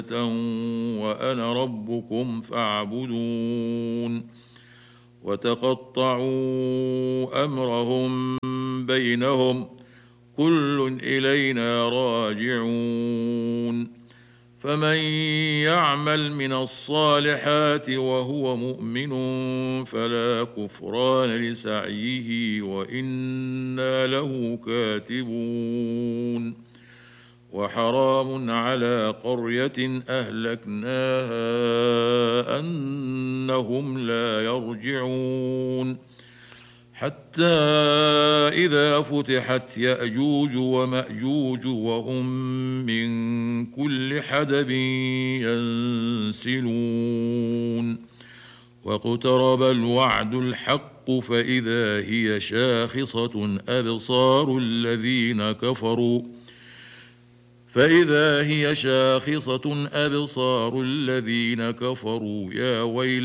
وأنا ربكم فاعبدون وتقطعوا أمرهم بينهم كل إلينا راجعون فمن يعمل من الصالحات وهو مؤمن فلا كفران لسعيه وإنا له كاتبون وحرام على قرية أهلكناها أنهم لا يرجعون حتى إذا فتحت يأجوج ومأجوج وهم من كل حدب ينسلون واقترب الوعد الحق فإذا هي شاخصة أبصار الذين كفروا يا ويل